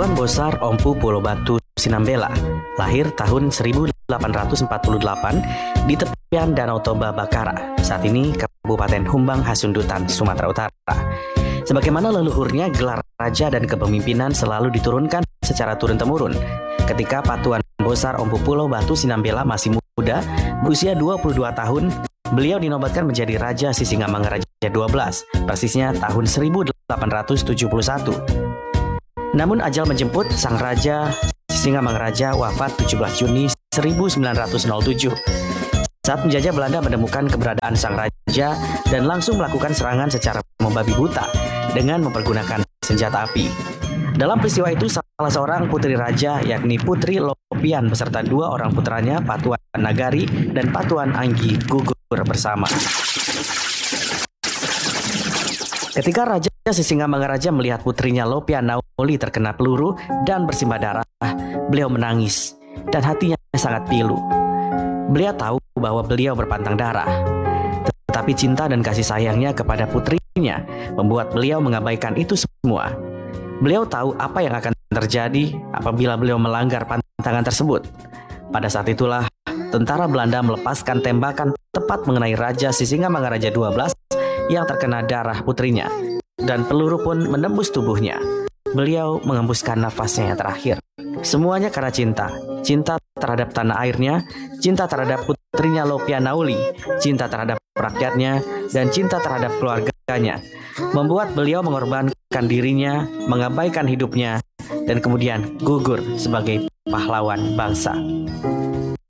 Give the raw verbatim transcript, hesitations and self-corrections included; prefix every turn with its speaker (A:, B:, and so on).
A: Patuan Bosar Ompu Pulau Batu Sinambela lahir tahun seribu delapan ratus empat puluh delapan di tepian Danau Toba Bakara, saat ini Kabupaten Humbang Hasundutan, Sumatera Utara. Sebagaimana leluhurnya, gelar raja dan kepemimpinan selalu diturunkan secara turun-temurun. Ketika Patuan Bosar Ompu Pulau Batu Sinambela masih muda, berusia dua puluh dua tahun, beliau dinobatkan menjadi Raja Sisingamangaraja kedua belas, persisnya tahun seribu delapan ratus tujuh puluh satu. Namun ajal menjemput, sang Raja Sisingamangaraja wafat tujuh belas Juni seribu sembilan ratus tujuh. Saat penjajah Belanda menemukan keberadaan sang raja dan langsung melakukan serangan secara membabi buta dengan mempergunakan senjata api. Dalam peristiwa itu, salah seorang putri raja, yakni Putri Lopian beserta dua orang putranya, Patuan Nagari dan Patuan Anggi, gugur bersama. Ketika Raja Sisingamangaraja melihat putrinya Lopian Nauli terkena peluru dan bersimbah darah, beliau menangis dan hatinya sangat pilu. Beliau tahu bahwa beliau berpantang darah, tetapi cinta dan kasih sayangnya kepada putrinya membuat beliau mengabaikan itu semua. Beliau tahu apa yang akan terjadi apabila beliau melanggar pantangan tersebut. Pada saat itulah tentara Belanda melepaskan tembakan tepat mengenai Raja Sisingamangaraja kedua belas yang terkena darah putrinya, dan peluru pun menembus tubuhnya. Beliau mengembuskan nafasnya yang terakhir. Semuanya karena cinta. Cinta terhadap tanah airnya, cinta terhadap putrinya Lopian Nauli, cinta terhadap rakyatnya, dan cinta terhadap keluarganya membuat beliau mengorbankan dirinya, mengabaikan hidupnya, dan kemudian gugur sebagai pahlawan bangsa.